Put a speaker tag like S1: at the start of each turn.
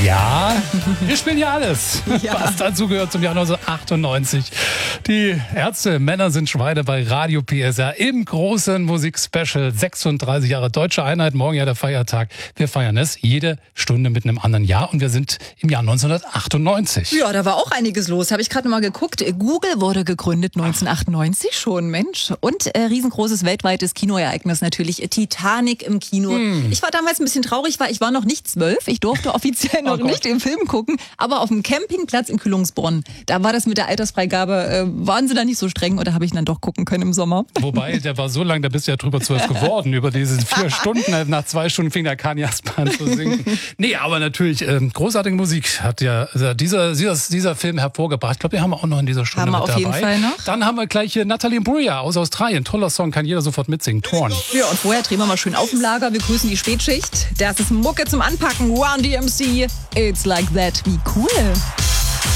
S1: Ja, wir spielen ja alles, was dazu gehört zum Jahr 1998. Die Ärzte, Männer sind Schweine bei Radio PSR im großen Musikspecial. 36 Jahre Deutsche Einheit, morgen ja der Feiertag. Wir feiern es jede Stunde mit einem anderen Jahr und wir sind im Jahr 1998.
S2: Ja, da war auch einiges los. Habe ich gerade mal geguckt. Google wurde gegründet 1998 schon, Mensch. Und riesengroßes weltweites Kinoereignis natürlich. Titanic im Kino. Ich war damals ein bisschen traurig, weil ich war noch nicht 12. Ich durfte offiziell noch nicht den Film gucken. Aber auf dem Campingplatz in Kühlungsborn, da war das mit der Altersfreigabe, waren sie da nicht so streng oder habe ich dann doch gucken können im Sommer.
S1: Wobei, der war so lang, da bist du ja drüber 12 geworden. Über diese 4 Stunden, nach 2 Stunden fing der Kanye an zu singen. Nee, aber natürlich, großartige Musik hat ja dieser Film hervorgebracht. Ich glaube, wir haben auch noch in dieser Stunde
S2: haben wir
S1: mit
S2: auf
S1: dabei.
S2: Jeden Fall noch.
S1: Dann haben wir gleich hier Natalie Imbruglia aus Australien. Toller Song, kann jeder sofort mitsingen. Torn.
S2: Ja, und vorher drehen wir mal schön auf dem Lager. Wir grüßen die Spätschicht. Das ist Mucke zum Anpacken. Run DMC. It's like that. Wie cool.